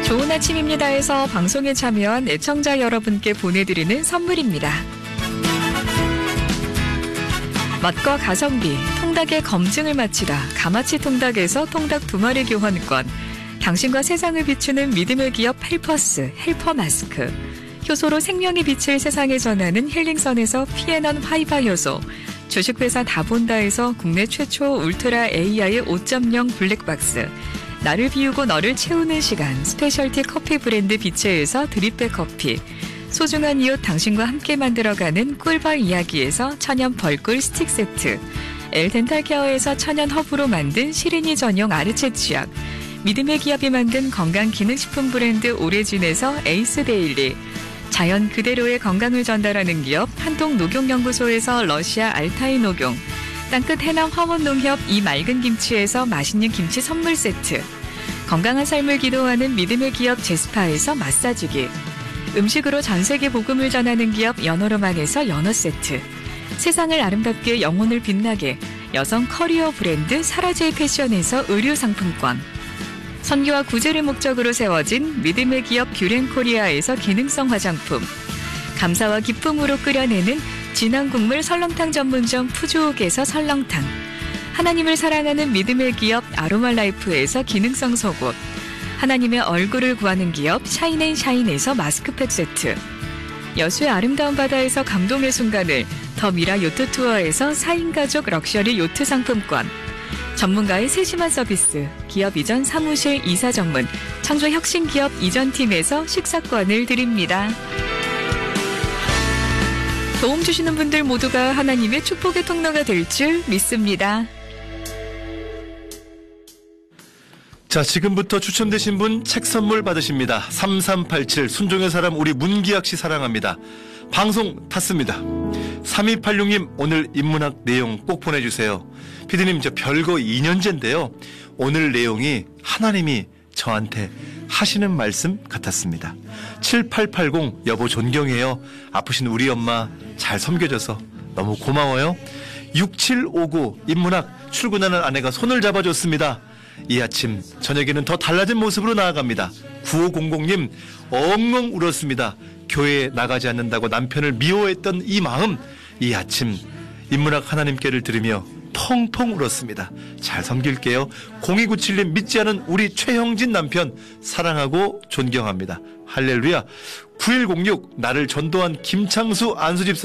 좋은 아침입니다에서 방송에 참여한 애청자 여러분께 보내드리는 선물입니다. 맛과 가성비, 통닭의 검증을 마치다 가마치 통닭에서 통닭 2마리 교환권, 당신과 세상을 비추는 믿음의 기업 헬퍼스, 헬퍼 마스크, 효소로 생명의 빛을 세상에 전하는 힐링선에서 피에넌 화이바 효소, 주식회사 다본다에서 국내 최초 울트라 AI 5.0 블랙박스, 나를 비우고 너를 채우는 시간 스페셜티 커피 브랜드 비체에서 드립백 커피, 소중한 이웃 당신과 함께 만들어가는 꿀벌 이야기에서 천연 벌꿀 스틱 세트, 엘덴탈케어에서 천연 허브로 만든 시리니 전용 아르체 치약, 믿음의 기업이 만든 건강기능식품 브랜드 오레진에서 에이스 데일리, 자연 그대로의 건강을 전달하는 기업 한동녹용연구소에서 러시아 알타이 녹용, 땅끝 해남 화원농협 이 맑은 김치에서 맛있는 김치 선물 세트, 건강한 삶을 기도하는 믿음의 기업 제스파에서 마사지기, 음식으로 전세계 복음을 전하는 기업 연어로만에서 연어 세트, 세상을 아름답게 영혼을 빛나게 여성 커리어 브랜드 사라제이 패션에서 의류 상품권, 선교와 구제를 목적으로 세워진 믿음의 기업 규렌코리아에서 기능성 화장품, 감사와 기쁨으로 끓여내는 진한 국물 설렁탕 전문점 푸주옥에서 설렁탕, 하나님을 사랑하는 믿음의 기업 아로마라이프에서 기능성 속옷, 하나님의 얼굴을 구하는 기업 샤인앤샤인에서 마스크팩 세트, 여수의 아름다운 바다에서 감동의 순간을 더 미라 요트 투어에서 4인 가족 럭셔리 요트 상품권, 전문가의 세심한 서비스 기업 이전 사무실 이사 전문 창조 혁신 기업 이전팀에서 식사권을 드립니다. 도움 주시는 분들 모두가 하나님의 축복의 통로가 될 줄 믿습니다. 자, 지금부터 추첨되신 분 책 선물 받으십니다. 3387 순종의 사람 우리 문기학 씨 사랑합니다. 방송 탔습니다. 3286님 오늘 인문학 내용 꼭 보내주세요. 피디님 저 별거 2년째인데요. 오늘 내용이 하나님이 저한테 하시는 말씀 같았습니다. 7880 여보 존경해요. 아프신 우리 엄마 잘 섬겨줘서 너무 고마워요. 6759 인문학 출근하는 아내가 손을 잡아줬습니다. 이 아침 저녁에는 더 달라진 모습으로 나아갑니다. 9500님 엉엉 울었습니다. 교회에 나가지 않는다고 남편을 미워했던 이 마음, 이 아침 인문학 하나님께를 들으며 펑펑 울었습니다. 잘 섬길게요. 0297님 믿지 않은 우리 최형진 남편 사랑하고 존경합니다. 할렐루야. 9106 나를 전도한 김창수 안수집사